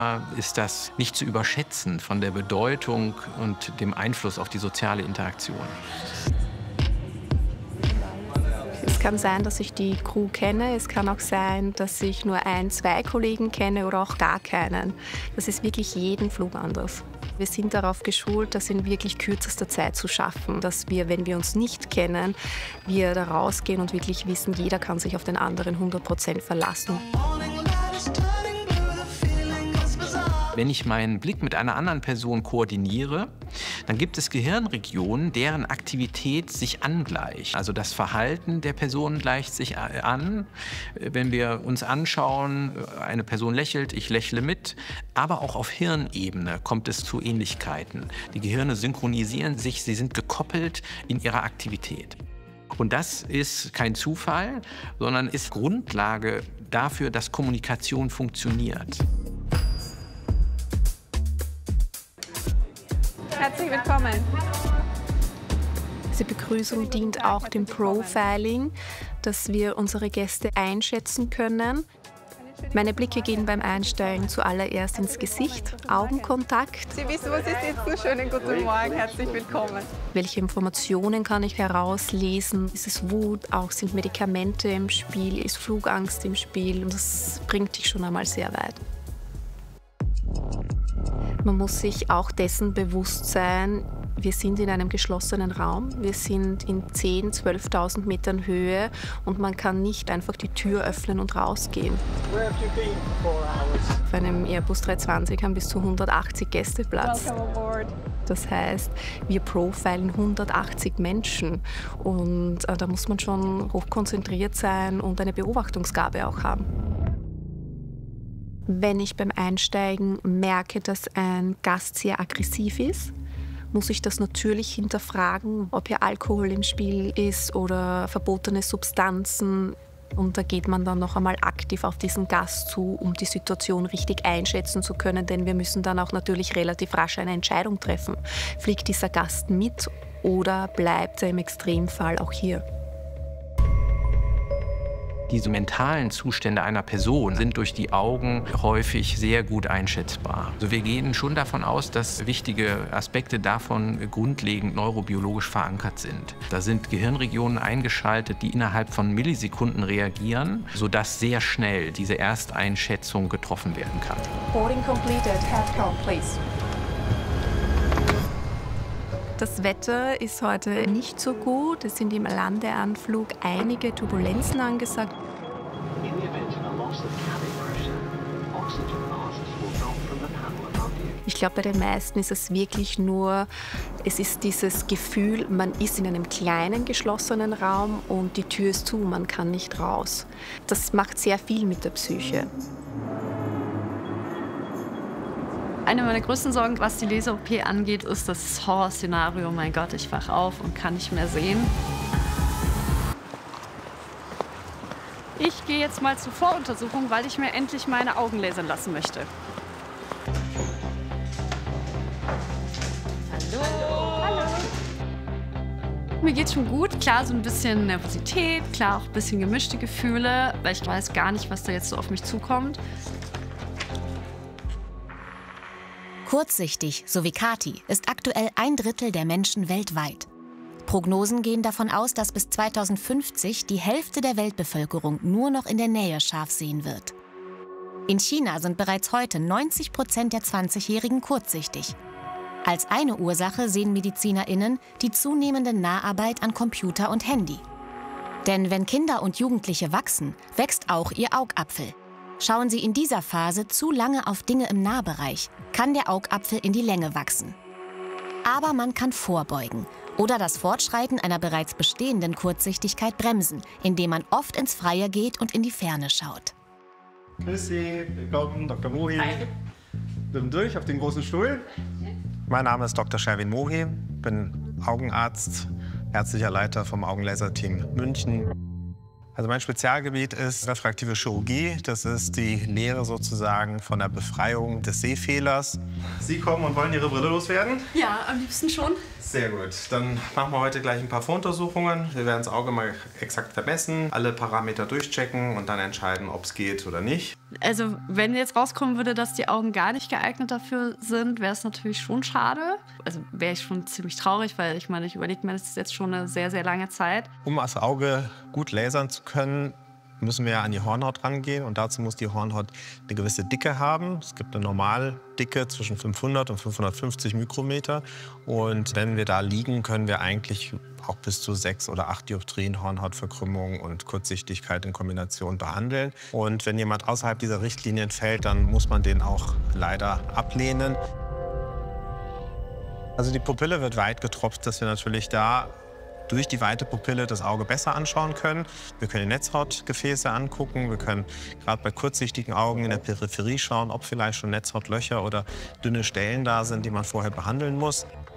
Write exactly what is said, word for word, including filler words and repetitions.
ist das nicht zu überschätzen von der Bedeutung und dem Einfluss auf die soziale Interaktion. Es kann sein, dass ich die Crew kenne. Es kann auch sein, dass ich nur ein, zwei Kollegen kenne oder auch gar keinen. Das ist wirklich jeden Flug anders. Wir sind darauf geschult, das in wirklich kürzester Zeit zu schaffen. Dass wir, wenn wir uns nicht kennen, wir da rausgehen und wirklich wissen, jeder kann sich auf den anderen hundert Prozent verlassen. Wenn ich meinen Blick mit einer anderen Person koordiniere, dann gibt es Gehirnregionen, deren Aktivität sich angleicht. Also das Verhalten der Person gleicht sich an. Wenn wir uns anschauen, eine Person lächelt, ich lächle mit. Aber auch auf Hirnebene kommt es zu Ähnlichkeiten. Die Gehirne synchronisieren sich, sie sind gekoppelt in ihrer Aktivität. Und das ist kein Zufall, sondern ist Grundlage dafür, dass Kommunikation funktioniert. Herzlich willkommen. Diese Begrüßung dient auch dem Profiling, dass wir unsere Gäste einschätzen können. Meine Blicke gehen beim Einsteigen zuallererst ins Gesicht, Augenkontakt. Sie wissen, wo Sie sitzen. Schönen guten Morgen, herzlich willkommen. Welche Informationen kann ich herauslesen? Ist es Wut? Auch sind Medikamente im Spiel? Ist Flugangst im Spiel? Und das bringt dich schon einmal sehr weit. Man muss sich auch dessen bewusst sein, wir sind in einem geschlossenen Raum, wir sind in zehntausend, zwölftausend Metern Höhe und man kann nicht einfach die Tür öffnen und rausgehen. Auf einem Airbus dreihundertzwanzig haben bis zu hundertachtzig Gäste Platz. Das heißt, wir profilen hundertachtzig Menschen und äh, da muss man schon hochkonzentriert sein und eine Beobachtungsgabe auch haben. Wenn ich beim Einsteigen merke, dass ein Gast sehr aggressiv ist, muss ich das natürlich hinterfragen, ob hier Alkohol im Spiel ist oder verbotene Substanzen. Und da geht man dann noch einmal aktiv auf diesen Gast zu, um die Situation richtig einschätzen zu können. Denn wir müssen dann auch natürlich relativ rasch eine Entscheidung treffen. Fliegt dieser Gast mit oder bleibt er im Extremfall auch hier? Diese mentalen Zustände einer Person sind durch die Augen häufig sehr gut einschätzbar. Also wir gehen schon davon aus, dass wichtige Aspekte davon grundlegend neurobiologisch verankert sind. Da sind Gehirnregionen eingeschaltet, die innerhalb von Millisekunden reagieren, sodass sehr schnell diese Ersteinschätzung getroffen werden kann. Boarding completed. Head count, please. Das Wetter ist heute nicht so gut. Es sind im Landeanflug einige Turbulenzen angesagt. Ich glaube, bei den meisten ist es wirklich nur, es ist dieses Gefühl, man ist in einem kleinen, geschlossenen Raum und die Tür ist zu, man kann nicht raus. Das macht sehr viel mit der Psyche. Eine meiner größten Sorgen, was die Laser-O P angeht, ist das Horrorszenario. Mein Gott, ich wach auf und kann nicht mehr sehen. Ich gehe jetzt mal zur Voruntersuchung, weil ich mir endlich meine Augen lasern lassen möchte. Hallo. Hallo. Mir geht's schon gut. Klar, so ein bisschen Nervosität, klar auch ein bisschen gemischte Gefühle, weil ich weiß gar nicht, was da jetzt so auf mich zukommt. Kurzsichtig, so wie Kati, ist aktuell ein Drittel der Menschen weltweit. Prognosen gehen davon aus, dass bis zweitausendfünfzig die Hälfte der Weltbevölkerung nur noch in der Nähe scharf sehen wird. In China sind bereits heute neunzig Prozent der zwanzigjährigen kurzsichtig. Als eine Ursache sehen MedizinerInnen die zunehmende Naharbeit an Computer und Handy. Denn wenn Kinder und Jugendliche wachsen, wächst auch ihr Augapfel. Schauen Sie in dieser Phase zu lange auf Dinge im Nahbereich, kann der Augapfel in die Länge wachsen. Aber man kann vorbeugen oder das Fortschreiten einer bereits bestehenden Kurzsichtigkeit bremsen, indem man oft ins Freie geht und in die Ferne schaut. Grüß Sie, willkommen, Doktor Mohi. Nimm durch auf den großen Stuhl. Mein Name ist Doktor Sherwin Mohi, bin Augenarzt, ärztlicher Leiter vom Augenlaser-Team München. Also mein Spezialgebiet ist refraktive Chirurgie. Das ist die Lehre sozusagen von der Befreiung des Sehfehlers. Sie kommen und wollen Ihre Brille loswerden? Ja, am liebsten schon. Sehr gut. Dann machen wir heute gleich ein paar Voruntersuchungen. Wir werden das Auge mal exakt vermessen, alle Parameter durchchecken und dann entscheiden, ob es geht oder nicht. Also wenn jetzt rauskommen würde, dass die Augen gar nicht geeignet dafür sind, wäre es natürlich schon schade. Also wäre ich schon ziemlich traurig, weil ich meine, ich überlege mir, das ist jetzt schon eine sehr, sehr lange Zeit. Um das Auge gut lasern zu können, müssen wir an die Hornhaut rangehen und dazu muss die Hornhaut eine gewisse Dicke haben. Es gibt eine Normaldicke zwischen fünfhundert und fünfhundertfünfzig Mikrometer und wenn wir da liegen, können wir eigentlich auch bis zu sechs oder acht Dioptrien Hornhautverkrümmung und Kurzsichtigkeit in Kombination behandeln. Und wenn jemand außerhalb dieser Richtlinien fällt, dann muss man den auch leider ablehnen. Also die Pupille wird weit getropft, dass wir natürlich da durch die weite Pupille das Auge besser anschauen können. Wir können die Netzhautgefäße angucken. Wir können gerade bei kurzsichtigen Augen in der Peripherie schauen, ob vielleicht schon Netzhautlöcher oder dünne Stellen da sind, die man vorher behandeln muss.